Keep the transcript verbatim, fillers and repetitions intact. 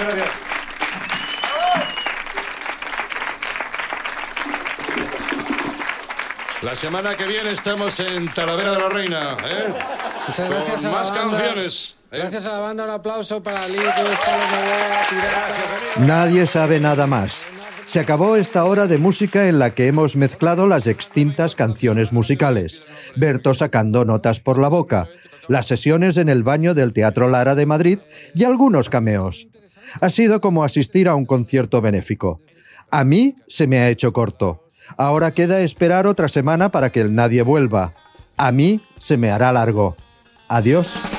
gracias. La semana que viene estamos en Talavera de la Reina, ¿eh? Muchas gracias Con a la más banda. canciones. ¿eh? Gracias a la banda, un aplauso para Lito, Pablo Novoa, Pirata. Nadie sabe nada más. Se acabó esta hora de música en la que hemos mezclado las extintas canciones musicales, Berto sacando notas por la boca, las sesiones en el baño del Teatro Lara de Madrid y algunos cameos. Ha sido como asistir a un concierto benéfico. A mí se me ha hecho corto. Ahora queda esperar otra semana para que el nadie vuelva. A mí se me hará largo. Adiós.